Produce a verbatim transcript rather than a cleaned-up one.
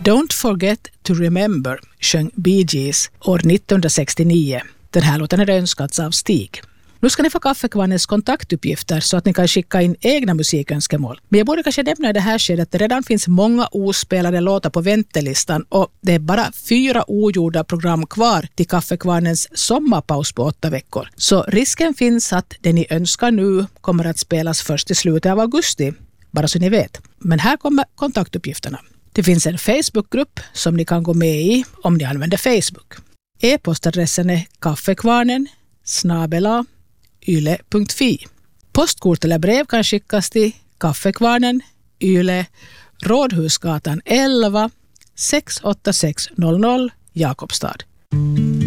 Don't forget to remember sjöng Bee Gees år nittonhundrasextionio. Den här låten är önskats av Stig. Nu ska ni få Kaffekvarnens kontaktuppgifter så att ni kan skicka in egna musikönskemål. Men jag borde kanske nämna i det här skedet att det redan finns många ospelade låtar på väntelistan och det är bara fyra ogjorda program kvar till Kaffekvarnens sommarpaus på åtta veckor. Så risken finns att det ni önskar nu kommer att spelas först i slutet av augusti, bara så ni vet. Men här kommer kontaktuppgifterna. Det finns en Facebookgrupp som ni kan gå med i om ni använder Facebook. E-postadressen är kaffekvarnen snabel-a yle punkt fi. Postkort eller brev kan skickas till Kaffekvarnen, Yle, Rådhusgatan elva, sex åtta sex noll noll, Jakobstad.